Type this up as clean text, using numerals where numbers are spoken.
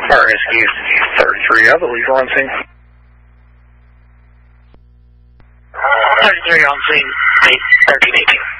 RSQ 33, I believe we're on scene. 33 on scene, 1318.